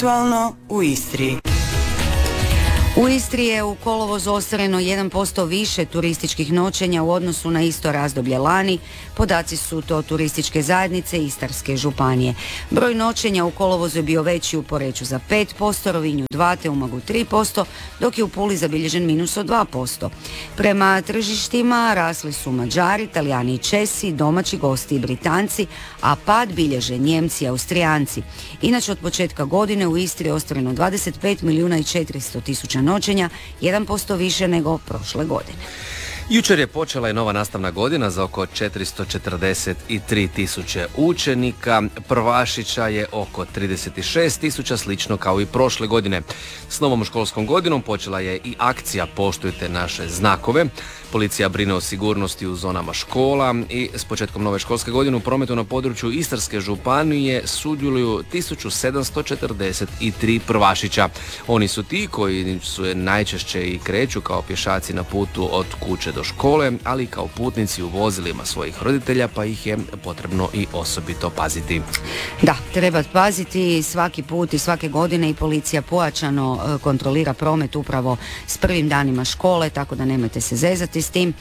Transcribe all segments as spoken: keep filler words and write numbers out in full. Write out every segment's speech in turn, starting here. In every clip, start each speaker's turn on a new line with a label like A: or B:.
A: Aktualno u Istri. U Istri je u kolovozu ostvareno jedan posto više turističkih noćenja u odnosu na isto razdoblje lani. Podaci su to turističke zajednice Istarske županije. Broj noćenja u kolovozu je bio veći u Poreču za pet posto, Rovinju dva te Umagu tri posto, dok je u Puli zabilježen minus od dva posto. Prema tržištima rasli su Mađari, Talijani i Česi, domaći gosti i Britanci, a pad bilježe Njemci i Austrijanci. Inače, od početka godine u Istri je ostvareno dvadeset pet milijuna i četiristo tisuća noćenja, jedan posto više nego prošle godine.
B: Jučer je počela i nova nastavna godina za oko četiristo četrdeset tri tisuće učenika. Prvašića je oko trideset šest tisuća, slično kao i prošle godine. S novom školskom godinom počela je i akcija Poštujte naše znakove. Policija brine o sigurnosti u zonama škola i s početkom nove školske godine u prometu na području Istarske županije sudjeluju tisuću sedamsto četrdeset tri prvašića. Oni su ti koji su najčešće i kreću kao pješaci na putu od kuće do škole, ali i kao putnici u vozilima svojih roditelja, pa ih je potrebno i osobito paziti.
A: Da, treba paziti svaki put i svake godine i policija pojačano kontrolira promet upravo s prvim danima škole, tako da nemojte se zezati s tim.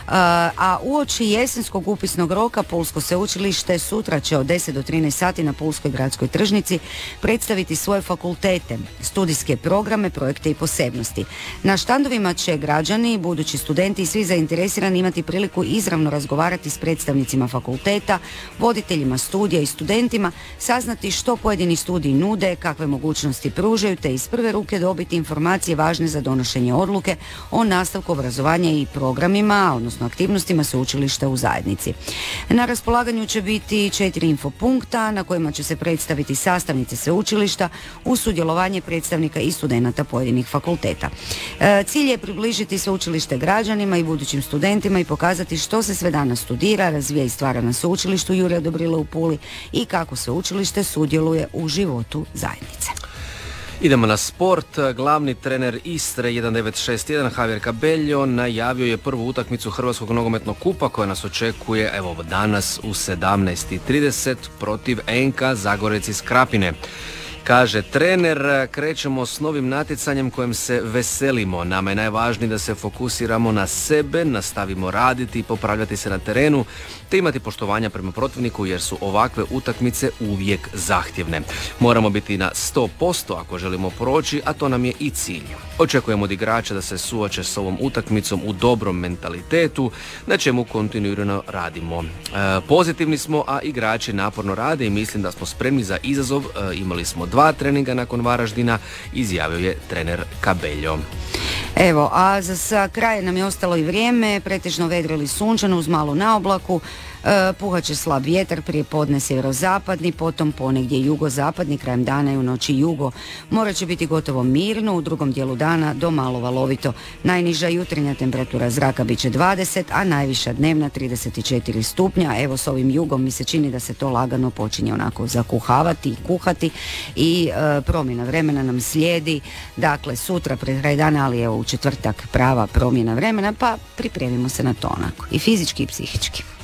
A: A uoči jesenskog upisnog roka Pulsko sveučilište sutra će od deset do trinaest sati na Pulskoj gradskoj tržnici predstaviti svoje fakultete, studijske programe, projekte i posebnosti. Na štandovima će građani, budući studenti i svi zainteresirani imati priliku izravno razgovarati s predstavnicima fakulteta, voditeljima studija i studentima, saznati što pojedini studiji nude, kakve mogućnosti pružaju, te iz prve ruke dobiti informacije važne za donošenje odluke o nastavku obrazovanja i programima, odnosno aktivnostima sveučilišta u zajednici. Na raspolaganju će biti četiri infopunkta na kojima će se predstaviti sastavnice sveučilišta uz sudjelovanje predstavnika i studenata pojedinih fakulteta. E, cilj je približiti sveučilište građanima i budućim studentima i pokazati što se sve danas studira, razvija i stvara na sveučilištu Jurja Dobrila u Puli i kako sveučilište sudjeluje u životu zajednice.
B: Idemo na sport. Glavni trener Istre jedan devet šest jedan Javier Cabello najavio je prvu utakmicu Hrvatskog nogometnog kupa koja nas očekuje evo danas u sedamnaest i trideset protiv N K Zagorec iz Krapine. Kaže trener, krećemo s novim natjecanjem kojem se veselimo. Nama je najvažnije da se fokusiramo na sebe, nastavimo raditi i popravljati se na terenu, te imati poštovanja prema protivniku jer su ovakve utakmice uvijek zahtjevne. Moramo biti na sto posto ako želimo proći, a to nam je i cilj. Očekujemo od igrača da se suoče s ovom utakmicom u dobrom mentalitetu, na čemu kontinuirano radimo. E, pozitivni smo, a igrači naporno rade i mislim da smo spremni za izazov. E, imali smo dva treninga nakon Varaždina, izjavio je trener Cabello.
A: Evo, a za sa kraja nam je ostalo i vrijeme, pretežno vedro ili sunčano uz malu naoblaku. E, puhat će slab vjetar, prije podne sjeverozapadni, potom ponegdje jugozapadni, krajem dana i u noći jugo. More će biti gotovo mirno, u drugom dijelu dana do malo valovito. Najniža jutarnja temperatura zraka bit će dvadeset, a najviša dnevna trideset četiri stupnja. Evo, s ovim jugom mi se čini da se to lagano počinje onako zakuhavati i kuhati i e, promjena vremena nam slijedi. Dakle, sutra pred kraj dana, ali evo u četvrtak prava promjena vremena, pa pripremimo se na to onako i fizički i psihički.